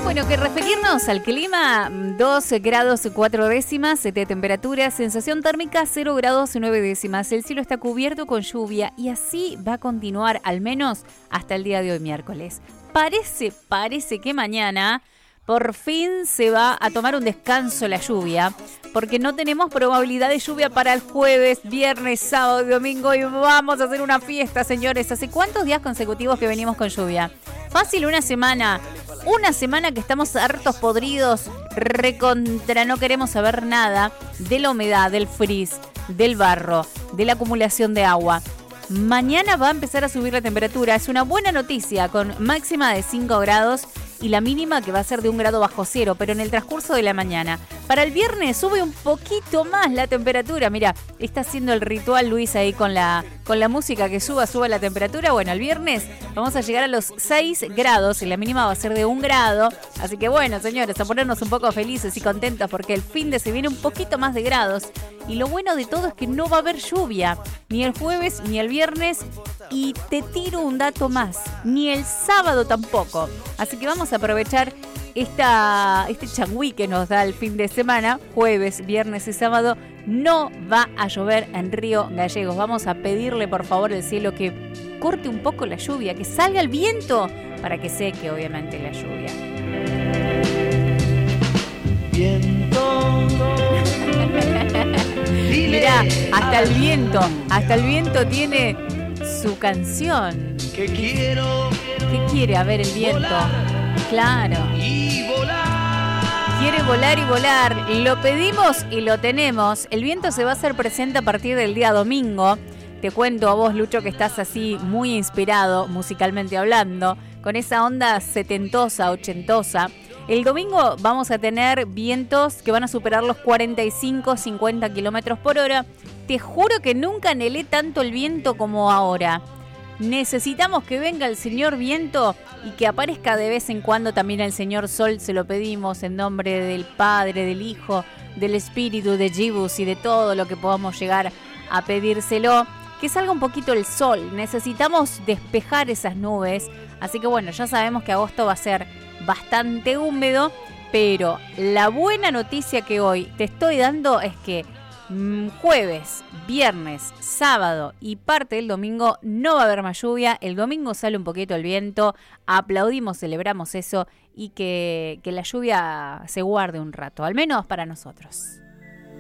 Bueno, que referirnos al clima, 2 grados 4 décimas de temperatura, sensación térmica 0 grados 9 décimas. El cielo está cubierto con lluvia y así va a continuar al menos hasta el día de hoy, miércoles. Parece que mañana por fin se va a tomar un descanso la lluvia, porque no tenemos probabilidad de lluvia para el jueves, viernes, sábado y domingo y vamos a hacer una fiesta, señores. ¿Hace cuántos días consecutivos que venimos con lluvia? Fácil, una semana que estamos hartos, podridos, recontra, no queremos saber nada de la humedad, del frizz, del barro, de la acumulación de agua. Mañana va a empezar a subir la temperatura, es una buena noticia, con máxima de 5 grados y la mínima que va a ser de 1 grado bajo cero, pero en el transcurso de la mañana. Para el viernes sube un poquito más la temperatura. Mira, está haciendo el ritual Luis ahí con la música que suba la temperatura. Bueno, el viernes vamos a llegar a los 6 grados y la mínima va a ser de 1 grado. Así que bueno, señores, a ponernos un poco felices y contentos porque el fin de se viene un poquito más de grados. Y lo bueno de todo es que no va a haber lluvia, ni el jueves ni el viernes. Y te tiro un dato más, ni el sábado tampoco. Así que vamos a aprovechar este changüí que nos da el fin de semana, jueves, viernes y sábado. No va a llover en Río Gallegos. Vamos a pedirle por favor al cielo que corte un poco la lluvia, que salga el viento para que seque obviamente la lluvia. Viento. Mirá, hasta el viento tiene su canción. ¿Qué quiere? A ver, el viento. Volar. Claro. Y volar. Quiere volar y volar. Lo pedimos y lo tenemos. El viento se va a hacer presente a partir del día domingo. Te cuento a vos, Lucho, que estás así muy inspirado, musicalmente hablando, con esa onda setentosa, ochentosa. El domingo vamos a tener vientos que van a superar los 45, 50 kilómetros por hora. Te juro que nunca anhelé tanto el viento como ahora. Necesitamos que venga el señor viento y que aparezca de vez en cuando también el señor sol. Se lo pedimos en nombre del Padre, del Hijo, del Espíritu, de Jibus y de todo lo que podamos llegar a pedírselo. Que salga un poquito el sol. Necesitamos despejar esas nubes. Así que bueno, ya sabemos que agosto va a ser bastante húmedo, pero la buena noticia que hoy te estoy dando es que jueves, viernes, sábado y parte del domingo no va a haber más lluvia. El domingo sale un poquito el viento, aplaudimos, celebramos eso y que la lluvia se guarde un rato, al menos para nosotros.